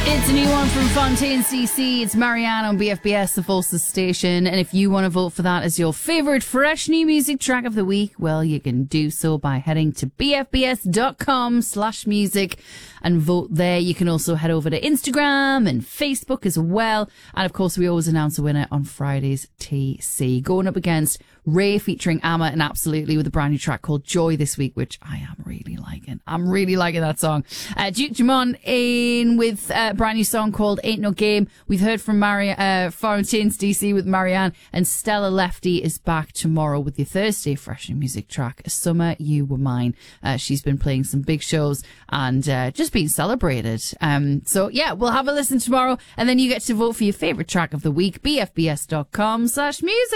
It's a new one from Fontaine CC. It's Marianne on BFBS, the Fulsa station. And if you want to vote for that as your favourite fresh new music track of the week, well, you can do so by heading to bfbs.com/music and vote there. You can also head over to Instagram and Facebook as well. And of course, we always announce a winner on Friday's TC. Going up against Ray featuring Amma and Absolutely with a brand new track called Joy this week, which I am really liking. I'm really liking that song. Duke Dumont in with a brand new song called Ain't No Game. We've heard from Florentine's DC with Marianne, and Stella Lefty is back tomorrow with your Thursday fresh new music track, Summer You Were Mine. She's been playing some big shows and just being celebrated. So yeah, we'll have a listen tomorrow, and then you get to vote for your favourite track of the week, bfbs.com/music.